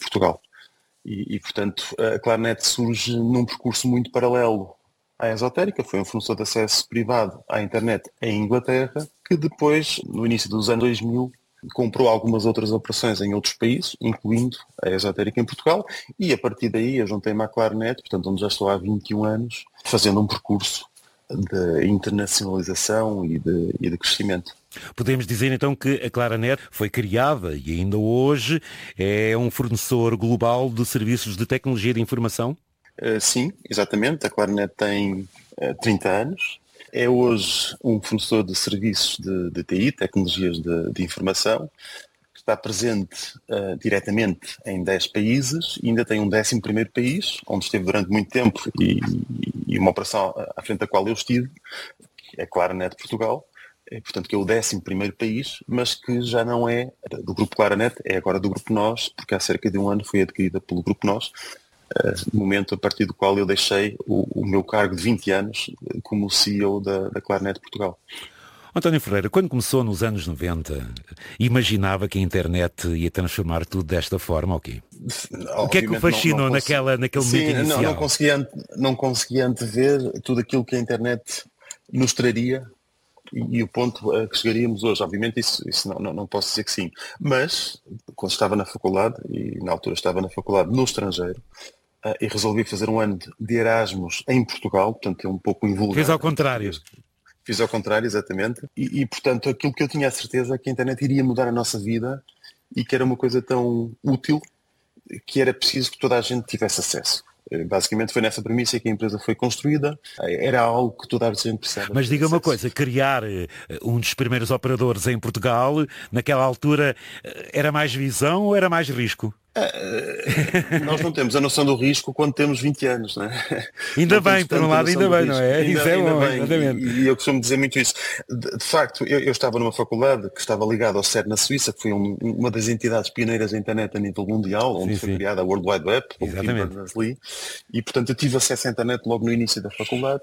Portugal. Portanto, a Claranet surge num percurso muito paralelo à Esotérica. Foi um fornecedor de acesso privado à internet em Inglaterra, que depois, no início dos anos 2000, comprou algumas outras operações em outros países, incluindo a Esotérica em Portugal, e a partir daí eu juntei-me à Claranet, portanto, onde já estou há 21 anos, fazendo um percurso de internacionalização e de crescimento. Podemos dizer então que a Claranet foi criada e ainda hoje é um fornecedor global de serviços de tecnologia de informação? Sim, exatamente. A Claranet tem 30 anos. É hoje um fornecedor de serviços de TI, tecnologias de informação, que está presente diretamente em 10 países e ainda tem um 11º país, onde esteve durante muito tempo e uma operação à frente da qual eu estive, que é a Claranet Portugal, portanto que é o 11º país, mas que já não é do Grupo Claranet, é agora do Grupo Nós, porque há cerca de um ano foi adquirida pelo Grupo Nós, momento a partir do qual eu deixei o meu cargo de 20 anos como CEO da Claranet Portugal. António Ferreira, quando começou nos anos 90, imaginava que a internet ia transformar tudo desta forma ou quê? O que é que o fascinou naquele momento inicial? Não conseguia antever tudo aquilo que a internet nos traria e o ponto a que chegaríamos hoje. Obviamente isso não posso dizer que sim. Mas, quando estava na faculdade, e na altura estava na faculdade no estrangeiro, e resolvi fazer um ano de Erasmus em Portugal, portanto é um pouco invulgar. Fez ao contrário. Fiz ao contrário, exatamente. Portanto, aquilo que eu tinha a certeza é que a internet iria mudar a nossa vida e que era uma coisa tão útil que era preciso que toda a gente tivesse acesso. Basicamente foi nessa premissa que a empresa foi construída. Era algo que toda a gente precisava. Mas diga uma coisa, criar um dos primeiros operadores em Portugal, naquela altura, era mais visão ou era mais risco? Nós não temos a noção do risco quando temos 20 anos, não é? Ainda bem, por um lado, ainda bem, não é? Isso é bom, exatamente. E eu costumo dizer muito isso. De facto, eu estava numa faculdade que estava ligada ao CERN na Suíça, que foi uma das entidades pioneiras da internet a nível mundial, onde foi criada a World Wide Web, pelo Tim Berners-Lee, e portanto eu tive acesso à internet logo no início da faculdade,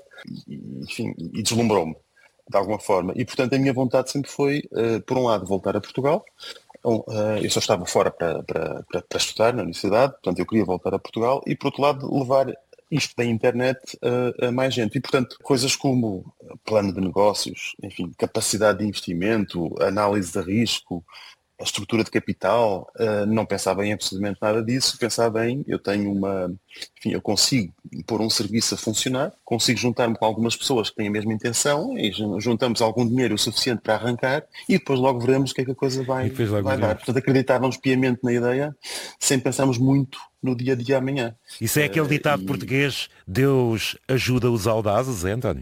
e deslumbrou-me, de alguma forma. E portanto a minha vontade sempre foi, por um lado, voltar a Portugal. Eu só estava fora para estudar na universidade, portanto eu queria voltar a Portugal e, por outro lado, levar isto da internet a mais gente. E, portanto, coisas como plano de negócios, enfim, capacidade de investimento, análise de risco, a estrutura de capital, não pensava em absolutamente nada disso, pensava em, eu consigo pôr um serviço a funcionar, consigo juntar-me com algumas pessoas que têm a mesma intenção e juntamos algum dinheiro o suficiente para arrancar e depois logo veremos o que é que a coisa vai dar. Portanto, acreditávamos piamente na ideia, sem pensarmos muito no dia a dia amanhã. Isso é aquele ditado português, Deus ajuda os audazes, é, António?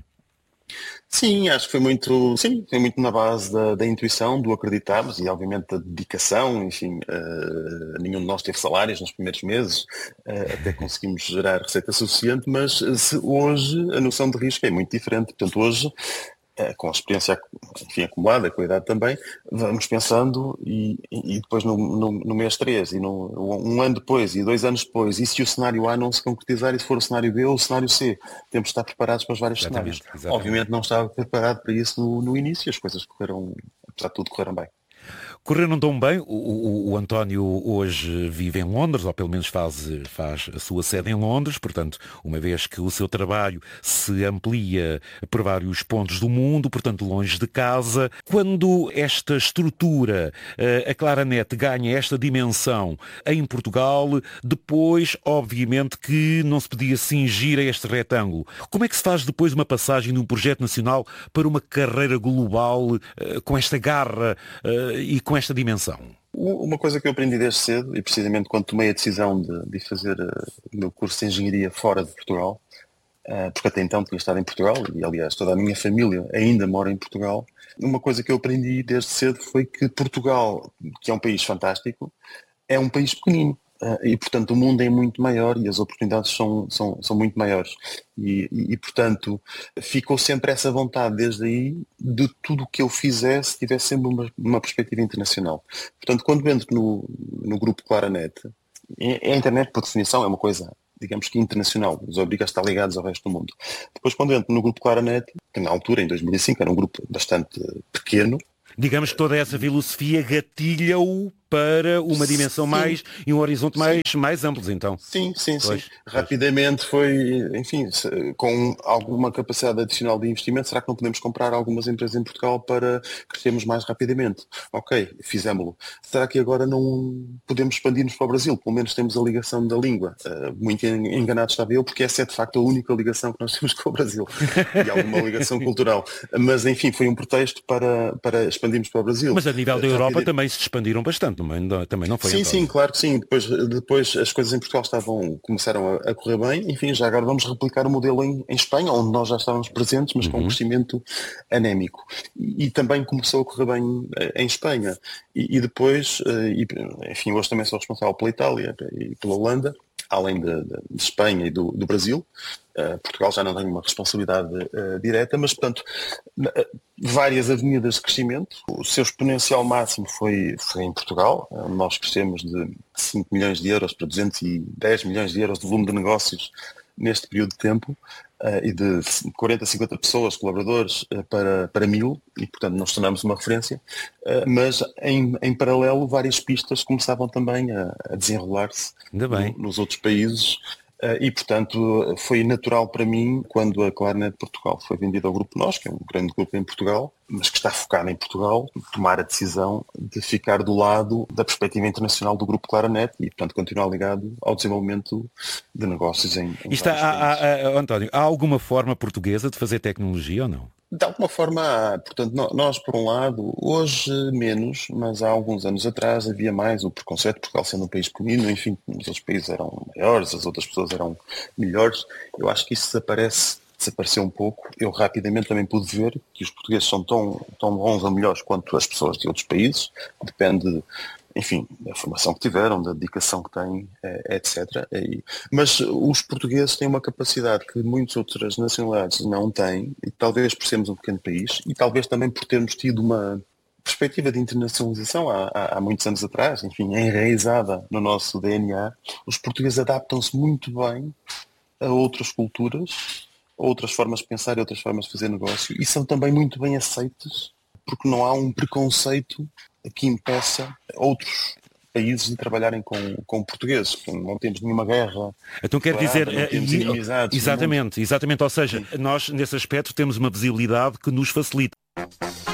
Sim, acho que foi muito na base da intuição, do acreditarmos e obviamente da dedicação, enfim, nenhum de nós teve salários nos primeiros meses, até conseguimos gerar receita suficiente, mas hoje a noção de risco é muito diferente, portanto hoje, com a experiência acumulada, com a idade também, vamos pensando e depois no mês 3 e um ano depois e 2 anos depois, e se o cenário A não se concretizar e se for o cenário B ou o cenário C, temos de estar preparados para os vários cenários. Obviamente não estava preparado para isso no início, as coisas correram, apesar de tudo, correram bem. Correram tão bem, o António hoje vive em Londres, ou pelo menos faz a sua sede em Londres, portanto, uma vez que o seu trabalho se amplia por vários pontos do mundo, portanto, longe de casa. Quando esta estrutura, a Claranet, ganha esta dimensão em Portugal, depois, obviamente, que não se podia cingir a este retângulo. Como é que se faz depois uma passagem de um projeto nacional para uma carreira global com esta garra e com esta dimensão? Uma coisa que eu aprendi desde cedo, e precisamente quando tomei a decisão de fazer o meu curso de Engenharia fora de Portugal, porque até então tinha estado em Portugal, e aliás toda a minha família ainda mora em Portugal, uma coisa que eu aprendi desde cedo foi que Portugal, que é um país fantástico, é um país pequenino. E, portanto, o mundo é muito maior e as oportunidades são muito maiores. Portanto, ficou sempre essa vontade, desde aí, de tudo o que eu fizesse, tivesse sempre uma perspectiva internacional. Portanto, quando entro no grupo Claranet, a internet, por definição, é uma coisa, digamos que internacional, nos obriga a estar ligados ao resto do mundo. Depois, quando entro no grupo Claranet, que na altura, em 2005, era um grupo bastante pequeno, digamos que toda essa filosofia gatilha-o para uma dimensão mais e um horizonte mais amplos, então. Sim. Rapidamente foi, enfim, com alguma capacidade adicional de investimento, será que não podemos comprar algumas empresas em Portugal para crescermos mais rapidamente? Ok, fizemos-lo. Será que agora não podemos expandir-nos para o Brasil? Pelo menos temos a ligação da língua. Muito enganado estava eu, porque essa é de facto a única ligação que nós temos com o Brasil. E alguma ligação cultural. Mas, enfim, foi um pretexto para expandirmos para o Brasil. Mas a nível da Europa também se expandiram bastante, também não foi? Sim, claro que sim. Depois as coisas em Portugal começaram a correr bem. Enfim, já agora vamos replicar o modelo em Espanha, onde nós já estávamos presentes, mas com um crescimento anémico. E também começou a correr bem em Espanha. E depois, enfim, hoje também sou responsável pela Itália e pela Holanda, além de Espanha e do Brasil. Portugal já não tem uma responsabilidade direta, mas, portanto, várias avenidas de crescimento. O seu exponencial máximo foi em Portugal. Nós crescemos de 5 milhões de euros para 210 milhões de euros de volume de negócios neste período de tempo, e de 40, 50 pessoas, colaboradores, para 1000, e portanto nos tornamos uma referência, mas em paralelo várias pistas começavam também a desenrolar-se nos outros países. E, portanto, foi natural para mim, quando a Claranet Portugal foi vendida ao Grupo Nós, que é um grande grupo em Portugal, mas que está focado em Portugal, tomar a decisão de ficar do lado da perspectiva internacional do Grupo Claranet e, portanto, continuar ligado ao desenvolvimento de negócios em António, há alguma forma portuguesa de fazer tecnologia ou não? De alguma forma há. Portanto, nós, por um lado, hoje menos, mas há alguns anos atrás havia mais o preconceito, Portugal sendo um país pequenino, enfim, os outros países eram maiores, as outras pessoas eram melhores. Eu acho que isso desapareceu um pouco. Eu rapidamente também pude ver que os portugueses são tão bons ou melhores quanto as pessoas de outros países. Depende, enfim, da formação que tiveram, da dedicação que têm, etc. Mas os portugueses têm uma capacidade que muitas outras nacionalidades não têm, e talvez por sermos um pequeno país, e talvez também por termos tido uma perspectiva de internacionalização há muitos anos atrás, enfim, enraizada no nosso DNA. Os portugueses adaptam-se muito bem a outras culturas, a outras formas de pensar e outras formas de fazer negócio, e são também muito bem aceitos, porque não há um preconceito que impeça outros países de trabalharem com portugueses. Não temos nenhuma guerra. Então quer dizer, inimizades, exatamente, ou seja, nós nesse aspecto temos uma visibilidade que nos facilita.